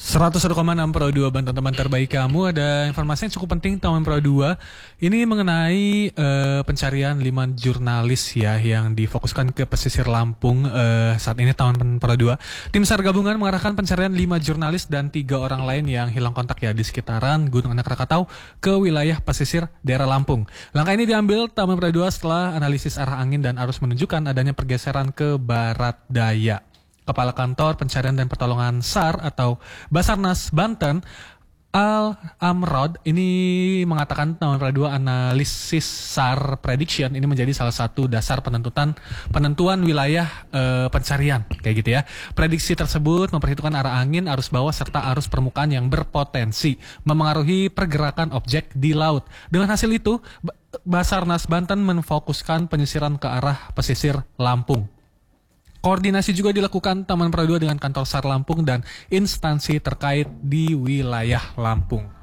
101,6 Pro 2 Banten teman terbaik kamu. Ada informasi yang cukup penting teman Pro 2. Ini mengenai pencarian 5 jurnalis ya yang difokuskan ke pesisir Lampung saat ini teman Pro 2. Tim SAR gabungan mengarahkan pencarian 5 jurnalis dan 3 orang lain yang hilang kontak ya di sekitaran Gunung Anak Rakatau ke wilayah pesisir daerah Lampung. Langkah ini diambil teman Pro 2 setelah analisis arah angin dan arus menunjukkan adanya pergeseran ke barat daya. Kepala Kantor Pencarian dan Pertolongan SAR atau Basarnas Banten, Al Amrod, ini mengatakan tahun 2 analisis SAR prediction ini menjadi salah satu dasar penentuan wilayah pencarian kayak gitu ya. Prediksi tersebut memperhitungkan arah angin, arus bawah serta arus permukaan yang berpotensi memengaruhi pergerakan objek di laut. Dengan hasil itu, Basarnas Banten memfokuskan penyisiran ke arah pesisir Lampung. Koordinasi juga dilakukan Taman Pro 2 dengan kantor SAR Lampung dan instansi terkait di wilayah Lampung.